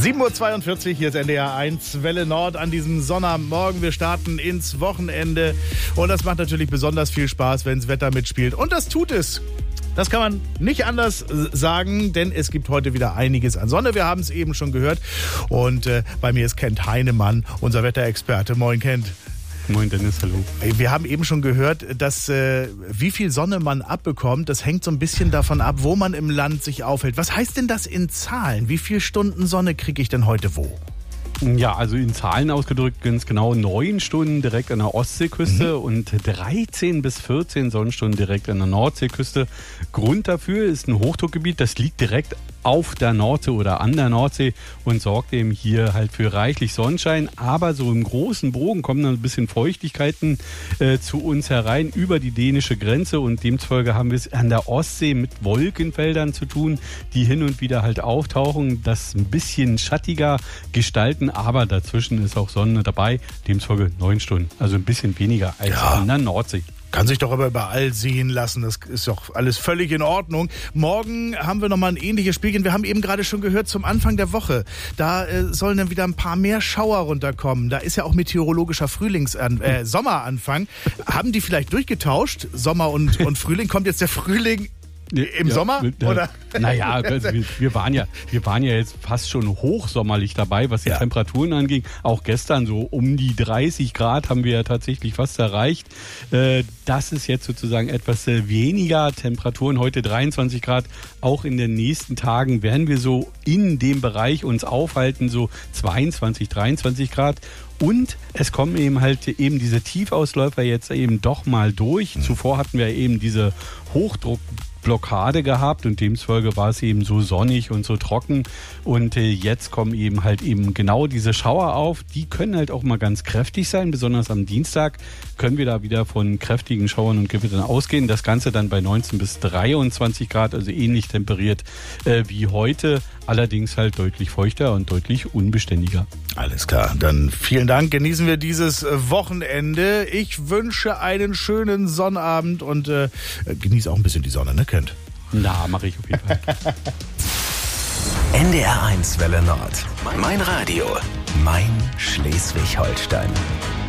7:42 Uhr, hier ist NDR 1, Welle Nord an diesem Sonnabendmorgen. Wir starten ins Wochenende und das macht natürlich besonders viel Spaß, wenn das Wetter mitspielt. Und das tut es. Das kann man nicht anders sagen, denn es gibt heute wieder einiges an Sonne. Wir haben es eben schon gehört. Und bei mir ist Kent Heinemann, unser Wetterexperte. Moin, Kent. Moin Dennis, hallo. Wir haben eben schon gehört, dass wie viel Sonne man abbekommt, das hängt so ein bisschen davon ab, wo man im Land sich aufhält. Was heißt denn das in Zahlen? Wie viele Stunden Sonne kriege ich denn heute wo? Ja, also in Zahlen ausgedrückt ganz genau 9 Stunden direkt an der Ostseeküste und 13 bis 14 Sonnenstunden direkt an der Nordseeküste. Grund dafür ist ein Hochdruckgebiet, das liegt direkt auf der Nordsee oder an der Nordsee und sorgt eben hier halt für reichlich Sonnenschein. Aber so im großen Bogen kommen dann ein bisschen Feuchtigkeiten zu uns herein über die dänische Grenze und demzufolge haben wir es an der Ostsee mit Wolkenfeldern zu tun, die hin und wieder halt auftauchen, das ein bisschen schattiger gestalten, aber dazwischen ist auch Sonne dabei, demzufolge 9 Stunden, also ein bisschen weniger als an der Nordsee. Kann sich doch aber überall sehen lassen. Das ist doch alles völlig in Ordnung. Morgen haben wir nochmal ein ähnliches Spielchen. Wir haben eben gerade schon gehört, zum Anfang der Woche, da sollen dann wieder ein paar mehr Schauer runterkommen. Da ist ja auch meteorologischer Sommeranfang. Haben die vielleicht durchgetauscht? Sommer und Frühling? Kommt jetzt der Frühling im Sommer? Oder? Naja, also wir waren ja jetzt fast schon hochsommerlich dabei, was die Temperaturen anging. Auch gestern so um die 30 Grad haben wir ja tatsächlich fast erreicht. Das ist jetzt sozusagen etwas weniger Temperaturen. Heute 23 Grad. Auch in den nächsten Tagen werden wir so in dem Bereich uns aufhalten, so 22, 23 Grad. Und es kommen eben diese Tiefausläufer jetzt eben doch mal durch. Zuvor hatten wir eben diese Hochdruckblockade gehabt und demzufolge war es eben so sonnig und so trocken und jetzt kommen eben genau diese Schauer auf, die können halt auch mal ganz kräftig sein, besonders am Dienstag können wir da wieder von kräftigen Schauern und Gewittern ausgehen, das Ganze dann bei 19 bis 23 Grad, also ähnlich temperiert wie heute, allerdings halt deutlich feuchter und deutlich unbeständiger. Alles klar, dann vielen Dank, genießen wir dieses Wochenende. Ich wünsche einen schönen Sonnabend und genieße auch ein bisschen die Sonne, ne, Kent? Na, mache ich auf jeden Fall. NDR 1 Welle Nord. Mein Radio. Mein Schleswig-Holstein.